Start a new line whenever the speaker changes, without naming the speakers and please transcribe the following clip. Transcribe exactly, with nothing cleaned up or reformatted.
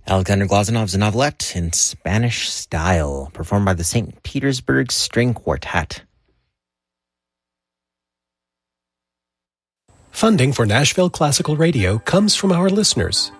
Alexander Glazanov's novelette in Spanish style, performed by the Saint Petersburg String Quartet.
Funding for Nashville Classical Radio comes from our listeners